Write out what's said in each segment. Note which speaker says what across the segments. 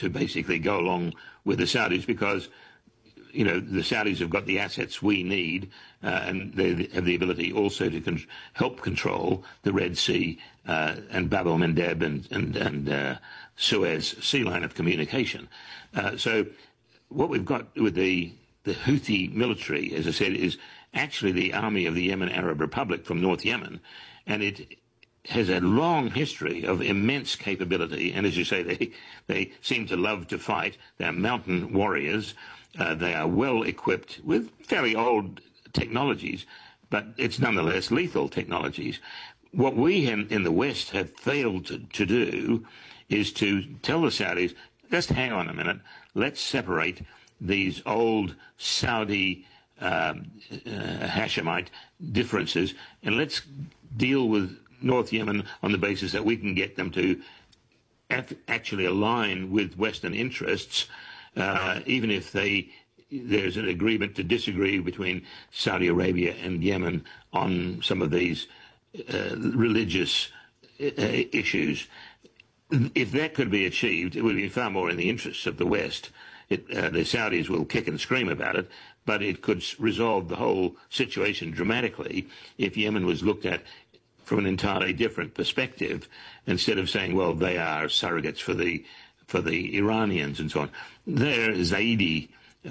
Speaker 1: to basically go along with the Saudis because, you know, the Saudis have got the assets we need, and they have the ability also to help control the Red Sea and Bab el-Mandeb and Suez sea line of communication. So what we've got with the Houthi military, as I said, is actually the army of the Yemen Arab Republic from North Yemen, and it has a long history of immense capability. And as you say, they seem to love to fight. They're mountain warriors. They are well equipped with fairly old technologies, but it's nonetheless lethal technologies. What we in the West have failed to do is to tell the Saudis, just hang on a minute, let's separate these old Saudi Hashemite differences, and let's deal with North Yemen on the basis that we can get them to actually align with Western interests, even if there's an agreement to disagree between Saudi Arabia and Yemen on some of these religious issues. If that could be achieved, it would be far more in the interests of the West. The Saudis will kick and scream about it, but it could resolve the whole situation dramatically if Yemen was looked at from an entirely different perspective, instead of saying, well, they are surrogates for the Iranians and so on. They're Zaidi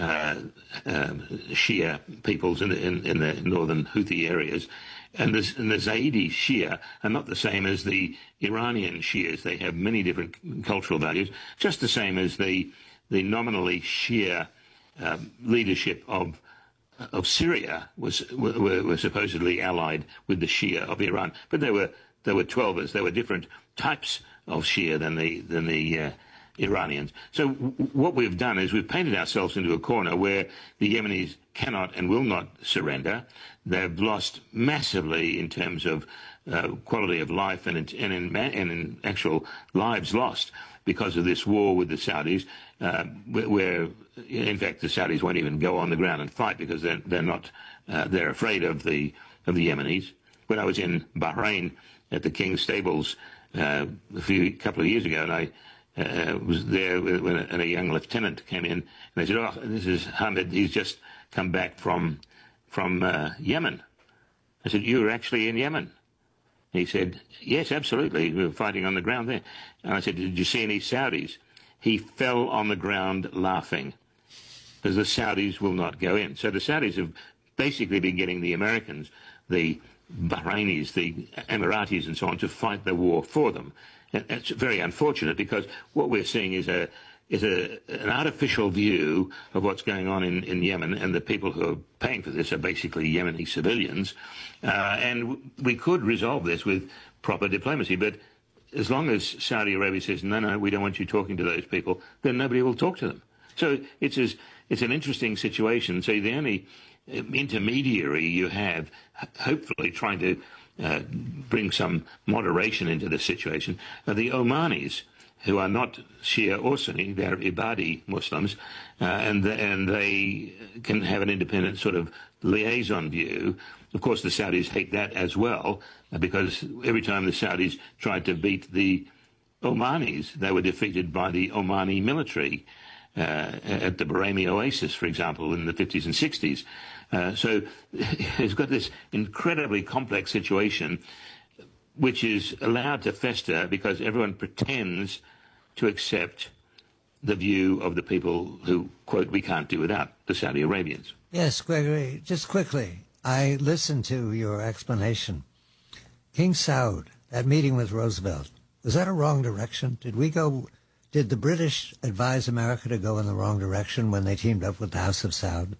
Speaker 1: Shia peoples in the northern Houthi areas. And the Zaidi Shia are not the same as the Iranian Shias. They have many different cultural values, just the same as the nominally Shia leadership of Syria were supposedly allied with the Shia of Iran. But they were Twelvers. They were different types of Shia than the Iranians. So what we've done is we've painted ourselves into a corner where the Yemenis cannot and will not surrender. They've lost massively in terms of quality of life and in actual lives lost because of this war with the Saudis, where in fact the Saudis won't even go on the ground and fight because they're afraid of the Yemenis. When I was in Bahrain at the King's Stables a couple of years ago, and I was there when a young lieutenant came in, and they said, "Oh, this is Hamid. He's just come back from Yemen." I said, "You were actually in Yemen?" He said, "Yes, absolutely. We were fighting on the ground there." And I said, "Did you see any Saudis?" He fell on the ground laughing because the Saudis will not go in. So the Saudis have basically been getting the Americans, the Bahrainis, the Emiratis and so on to fight the war for them. And it's very unfortunate because what we're seeing is an artificial view of what's going on in Yemen, and the people who are paying for this are basically Yemeni civilians. And we could resolve this with proper diplomacy, but as long as Saudi Arabia says, no, we don't want you talking to those people, then nobody will talk to them. So it's an interesting situation. So the only intermediary you have, hopefully trying to bring some moderation into the situation, are the Omanis, who are not Shia or Sunni. They're Ibadi Muslims, and they can have an independent sort of liaison view. Of course, the Saudis hate that as well, because every time the Saudis tried to beat the Omanis, they were defeated by the Omani military at the Barami Oasis, for example, in the 50s and 60s. So it's got this incredibly complex situation, which is allowed to fester because everyone pretends to accept the view of the people who, quote, we can't do without, the Saudi Arabians.
Speaker 2: Yes, Gregory, just quickly, I listened to your explanation. King Saud, that meeting with Roosevelt, was that a wrong direction? Did the British advise America to go in the wrong direction when they teamed up with the House of Saud?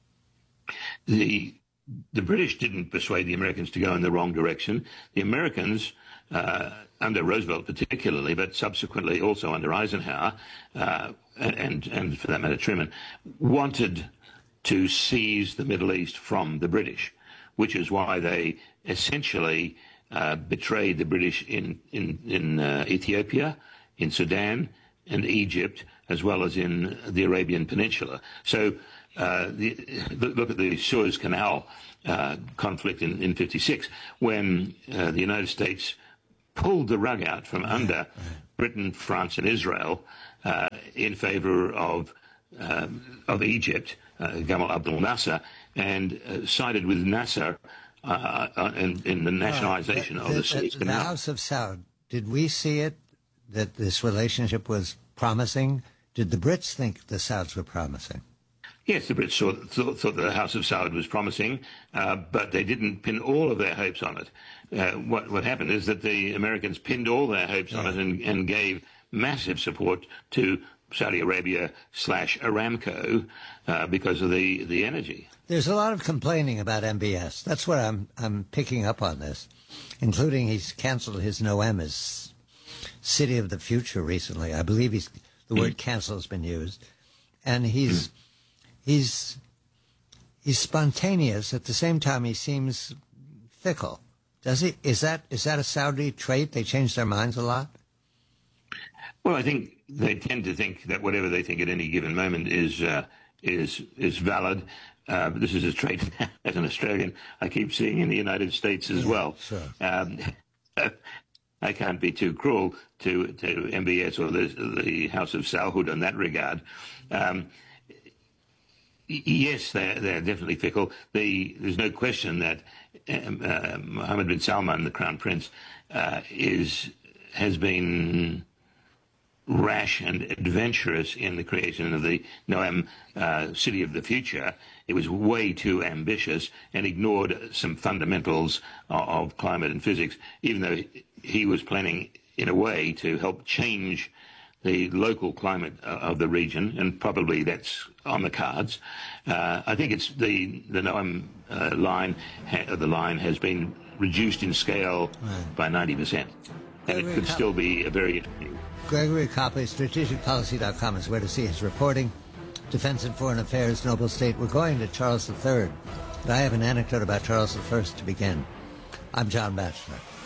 Speaker 1: The British didn't persuade the Americans to go in the wrong direction. The Americans, under Roosevelt particularly, but subsequently also under Eisenhower, and for that matter Truman, wanted to seize the Middle East from the British, which is why they essentially betrayed the British in Ethiopia, in Sudan, and Egypt, as well as in the Arabian Peninsula. So look at the Suez Canal conflict in 56, when the United States pulled the rug out from under Britain, France, and Israel, in favor of Egypt, Gamal Abdel Nasser, and sided with Nasser in the nationalization of the Suez Canal.
Speaker 2: The House of Saud, did we see it, that this relationship was promising? Did the Brits think the Sauds were promising?
Speaker 1: Yes, the Brits thought that the House of Saud was promising, but they didn't pin all of their hopes on it. What happened is that the Americans pinned all their hopes on it and gave massive support to Saudi Arabia / Aramco because of the energy.
Speaker 2: There's a lot of complaining about MBS. That's what I'm picking up on this, including he's canceled his Noem as City of the Future recently. I believe the word cancel has been used, and he's spontaneous. At the same time, he seems fickle. Does he? Is that a Saudi trait? They change their minds a lot.
Speaker 1: Well, I think they tend to think that whatever they think at any given moment is valid. This is a trait as an Australian I keep seeing in the United States as well.
Speaker 2: Sure.
Speaker 1: I can't be too cruel to MBS or the House of Salhud in that regard. Yes, they're definitely fickle. There's no question that Mohammed bin Salman, the Crown Prince, has been rash and adventurous in the creation of the Noem City of the Future. It was way too ambitious and ignored some fundamentals of climate and physics, even though he was planning, in a way, to help change the local climate of the region, and probably that's on the cards. I think it's the Noem line has been reduced in scale by 90%, and it could still be a very interesting.
Speaker 2: Gregory Copley, strategicpolicy.com is where to see his reporting. Defense and Foreign Affairs, Noble State. We're going to Charles III, but I have an anecdote about Charles I to begin. I'm John Batchelor.